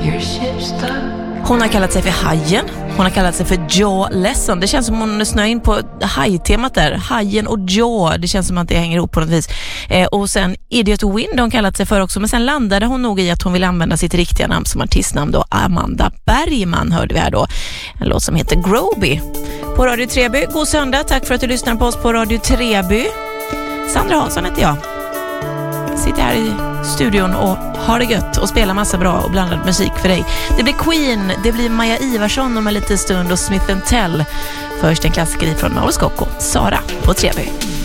Hon har kallat sig för Hajen. Hon har kallat sig för Jaw Lesson. Det känns som hon snöar in på hajtemat där. Hajen och Jaw. Det känns som att det hänger ihop på något vis. Och sen Idiot Wind har hon kallat sig för också. Men sen landade hon nog i att hon vill använda sitt riktiga namn som artistnamn då. Amanda Bergman hörde vi här då. En låt som heter Groby. På Radio Treby. God söndag. Tack för att du lyssnar på oss på Radio Treby. Sandra Hansson heter jag. Sitter här i studion och har det gött och spelar massa bra och blandad musik för dig. Det blir Queen, det blir Maja Ivarsson om en liten stund och Smith & Tell. Först en klassiker från Mauro Scocco, Sara på Treby.